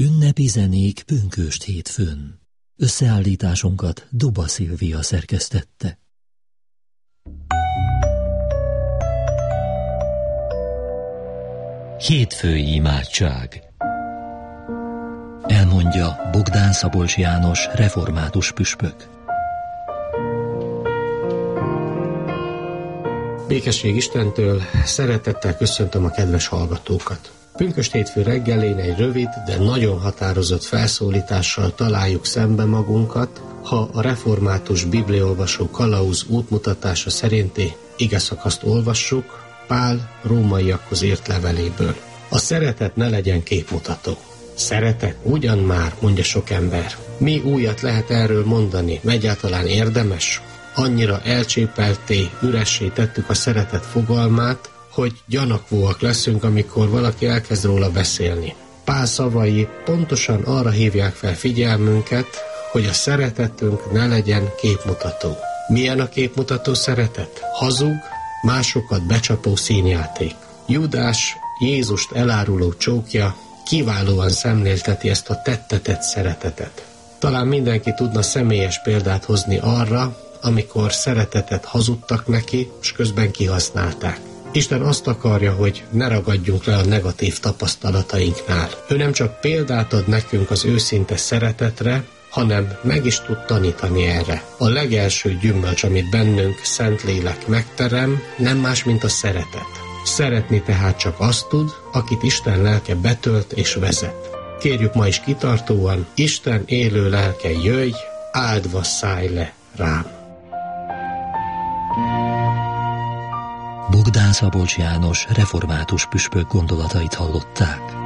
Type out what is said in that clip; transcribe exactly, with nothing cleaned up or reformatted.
Ünnepi zenék pünkösd hétfőn. Összeállításunkat Duba Szilvia szerkesztette. Hétfői imádság. Elmondja Bogdán Szabolcs János, református püspök. Békesség Istentől, szeretettel köszöntöm a kedves hallgatókat. Pünkösd hétfő reggelén egy rövid, de nagyon határozott felszólítással találjuk szembe magunkat, ha a református bibliaolvasó kalauz útmutatása szerinti igeszakaszt olvassuk Pál rómaiakhoz írt leveléből. A szeretet ne legyen képmutató. Szeretet ugyan már, mondja sok ember. Mi újat lehet erről mondani? Egyáltalán érdemes? Annyira elcsépelté, üressé tettük a szeretet fogalmát, hogy gyanakvóak leszünk, amikor valaki elkezd róla beszélni. Pál szavai pontosan arra hívják fel figyelmünket, hogy a szeretetünk ne legyen képmutató. Milyen a képmutató szeretet? Hazug, másokat becsapó színjáték. Júdás, Jézust eláruló csókja kiválóan szemlélteti ezt a tettetett szeretetet. Talán mindenki tudna személyes példát hozni arra, amikor szeretetet hazudtak neki, és közben kihasználták. Isten azt akarja, hogy ne ragadjunk le a negatív tapasztalatainknál. Ő nem csak példát ad nekünk az őszinte szeretetre, hanem meg is tud tanítani erre. A legelső gyümölcs, amit bennünk Szentlélek megterem, nem más, mint a szeretet. Szeretni tehát csak azt tud, akit Isten lelke betölt és vezet. Kérjük ma is kitartóan, Isten élő lelke, jöjj, áldva szállj le rám. Bogdán Szabolcs János, református püspök gondolatait hallották.